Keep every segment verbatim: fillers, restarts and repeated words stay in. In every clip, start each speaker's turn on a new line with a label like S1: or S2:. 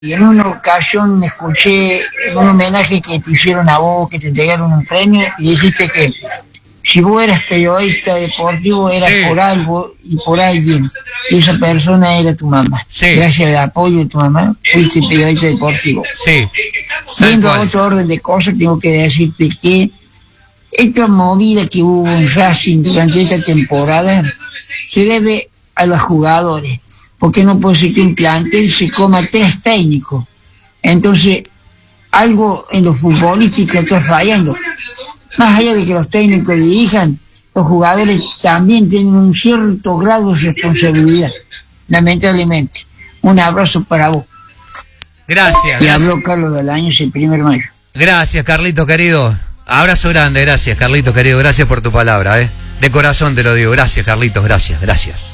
S1: Y en una ocasión escuché en un homenaje que te hicieron a vos, que te entregaron un premio, y dijiste que si vos eras periodista deportivo eras sí. por algo y por alguien, y esa persona era tu mamá. Sí. Gracias al apoyo de tu mamá, fuiste periodista deportivo. Sí. Siendo otro orden de cosas, tengo que decirte que esta movida que hubo en Racing durante esta temporada se debe a los jugadores, porque no puede ser que un plantel se coma tres técnicos. Entonces, algo en lo futbolístico está fallando. Más allá de que los técnicos dirijan, los jugadores también tienen un cierto grado de responsabilidad, lamentablemente. Un abrazo para vos.
S2: Gracias.
S1: Y habló Carlos Bolaños el primero de mayo.
S2: Gracias, Carlito querido. Abrazo grande, gracias, Carlito querido. Gracias por tu palabra, ¿eh? De corazón te lo digo. Gracias, Carlitos, gracias, gracias.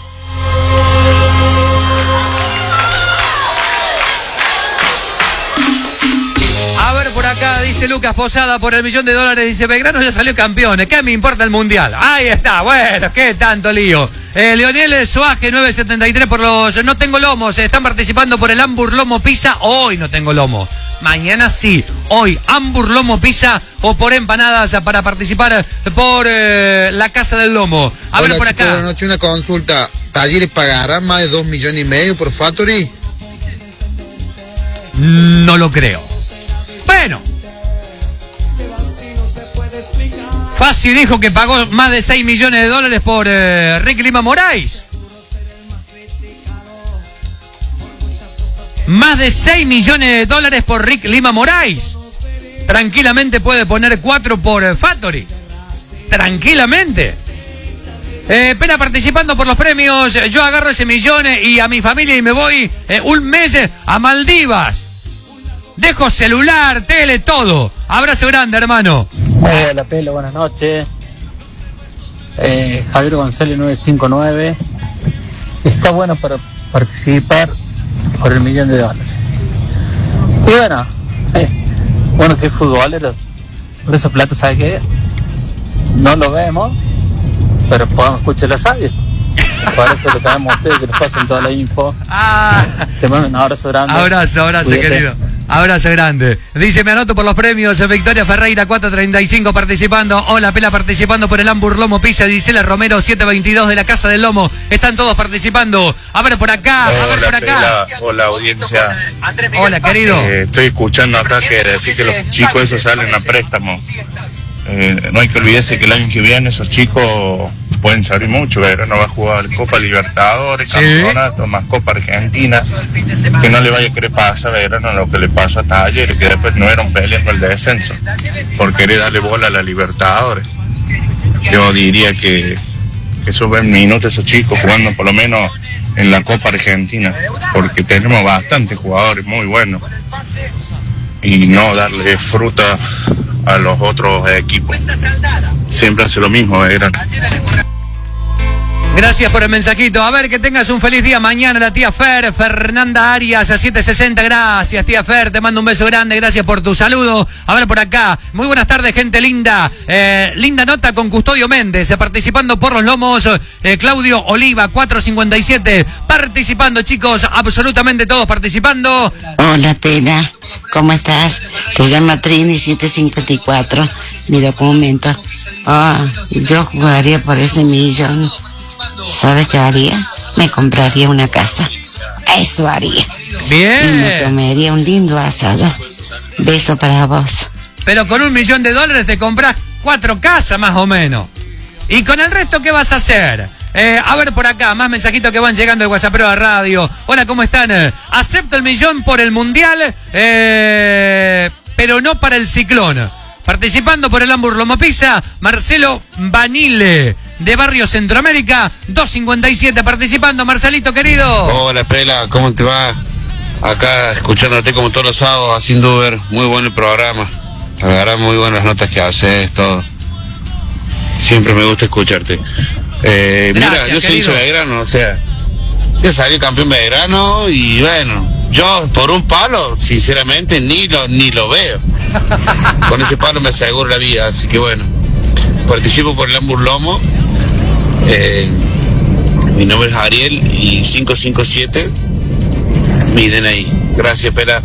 S2: Por acá dice Lucas Posada, por el millón de dólares, dice Belgrano ya salió campeón, ¿qué me importa el mundial? Ahí está, bueno, qué tanto lío. eh, Leonel Suaje nueve setenta y tres por los no tengo lomos, están participando por el Hambur Lomo Pizza. Hoy no tengo lomo, mañana sí. Hoy Hambur Lomo Pizza o por empanadas para participar por eh, la Casa del Lomo. A
S3: Hola,
S2: ver por
S3: chicos,
S2: acá.
S3: buenas noches, una consulta. ¿Talleres pagarán más de dos millones y medio por Factory?
S2: No lo creo. Bueno, Fassi dijo que pagó más de seis millones de dólares por eh, Rick Lima Moraes. Más de seis millones de dólares por Rick Lima Moraes. Tranquilamente puede poner cuatro por eh, Factory. Tranquilamente. Eh, Pena participando por los premios. Yo agarro ese millón y a mi familia y me voy eh, un mes a Maldivas. Dejo celular, tele, todo. Abrazo grande, hermano.
S4: Hola, Pelo, buenas noches. Eh, Javier González nueve cinco nueve. Está bueno para participar por el millón de dólares. Y bueno, eh, bueno que futboleros, por esa plata, ¿sabes qué? No lo vemos, pero podemos escuchar la radio. Por eso lo tenemos a ustedes, que nos pasen toda la info.
S2: Ah.
S4: Te mando un abrazo grande.
S2: Abrazo, abrazo, cuídate, querido. Abrazo grande. Dice, me anoto por los premios. Victoria Ferreira cuatro treinta y cinco participando. Hola, Pela participando por el Hambur Lomo Pizza. Gisela Romero siete veintidós de la Casa del Lomo. Están todos participando. A ver por acá,
S5: hola,
S2: a ver por acá.
S5: Pela, hola, audiencia.
S2: Hola, querido.
S5: Eh, estoy escuchando acá que decir que los chicos esos salen a préstamo. Eh, no hay que olvidarse que el año que viene esos chicos pueden salir mucho. Belgrano va a jugar Copa Libertadores, ¿sí? Campeonato, más Copa Argentina. Que no le vaya a querer pasar a Belgrano lo que le pasó a Talleres, que después no eran peleando el descenso por querer darle bola a la Libertadores. Yo diría que, que suben minutos esos chicos jugando por lo menos en la Copa Argentina, porque tenemos bastantes jugadores muy buenos, y no darle fruta a los otros equipos. Siempre hace lo mismo, Belgrano.
S2: Gracias por el mensajito. A ver, que tengas un feliz día mañana. La tía Fer, Fernanda Arias, a siete sesenta. Gracias, tía Fer. Te mando un beso grande. Gracias por tu saludo. A ver, por acá. Muy buenas tardes, gente linda. Eh, linda nota con Custodio Méndez. Eh, participando por los lomos. Eh, Claudio Oliva, cuatro cincuenta y siete. Participando, chicos. Absolutamente todos participando.
S6: Hola, Tela. ¿Cómo estás? Te llama Trini siete cincuenta y cuatro. Mi documento. Oh, yo jugaría por ese millón. ¿Sabes qué haría? Me compraría una casa. Eso haría.
S2: Bien.
S6: Y me comería un lindo asado. Beso para vos.
S2: Pero con un millón de dólares te compras cuatro casas más o menos. ¿Y con el resto qué vas a hacer? Eh, a ver por acá, más mensajitos que van llegando de WhatsApp a Radio. Hola, ¿cómo están? Acepto el millón por el Mundial, eh, pero no para el Ciclón. Participando por el Hambur Lomo Pizza, Marcelo Vanille, de Barrio Centroamérica, dos cincuenta y siete, participando. Marcelito, querido.
S7: Hola, Pela, ¿cómo te va? Acá, escuchándote como todos los sábados, haciendo Uber. Muy bueno el programa. Agarrás muy buenas notas que haces, todo. Siempre me gusta escucharte. Eh, Gracias, mira, yo soy hincha de Belgrano, o sea, ya salió campeón Belgrano y bueno, yo por un palo, sinceramente, ni lo, ni lo veo. Con ese palo me aseguro la vida, así que bueno, participo por el Hambur Lomo. Eh, mi nombre es Ariel y cinco cinco siete, mi D N I. Gracias, Pela.